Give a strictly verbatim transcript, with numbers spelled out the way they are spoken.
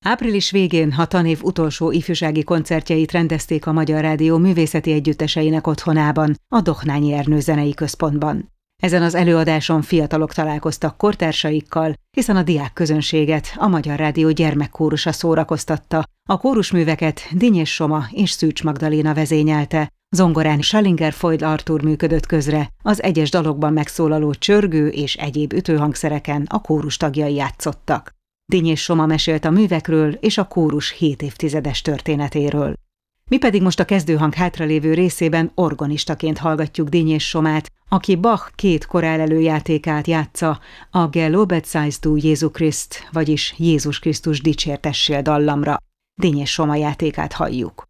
Április végén a tanév utolsó ifjúsági koncertjeit rendezték a Magyar Rádió művészeti együtteseinek otthonában, a Dohnányi Ernő Zenei Központban. Ezen az előadáson fiatalok találkoztak kortársaikkal, hiszen a diákközönséget a Magyar Rádió gyermekkórusa szórakoztatta. A kórusműveket Dinnyés Soma és Szűcs Magdaléna vezényelte, zongorán Schallinger Foyd Artúr működött közre, az egyes dalokban megszólaló csörgő és egyéb ütőhangszereken a kórus tagjai játszottak. Dinnyés Soma mesélt a művekről és a kórus hét évtizedes történetéről. Mi pedig most a kezdőhang hátralévő részében organistaként hallgatjuk Dinnyés Somát, aki Bach két korálelőjátékát játsza, a Gelobet seist du Jesu Christ, vagyis Jézus Krisztus dicsértessél dallamra. Dinnyés Soma játékát halljuk.